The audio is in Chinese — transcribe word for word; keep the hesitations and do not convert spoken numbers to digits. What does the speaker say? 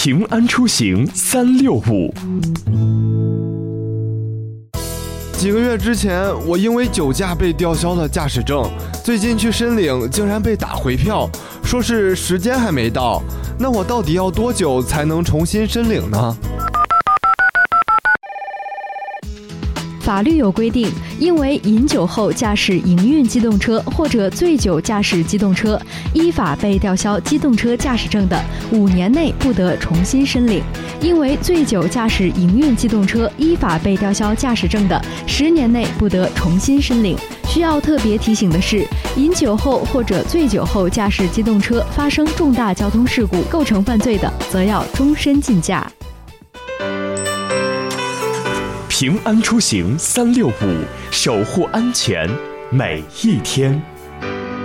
平安出行三六五。 几个月之前，我因为酒驾被吊销了驾驶证，最近去申领，竟然被打回票，说是时间还没到。那我到底要多久才能重新申领呢？ 法律有规定，因为饮酒后驾驶营运机动车或者醉酒驾驶机动车，依法被吊销机动车驾驶证的，五年内不得重新申领；因为醉酒驾驶营运机动车依法被吊销驾驶证的，十年内不得重新申领。需要特别提醒的是，饮酒后或者醉酒后驾驶机动车发生重大交通事故构成犯罪的，则要终身禁驾。 平安出行三六五，守护安全每一天。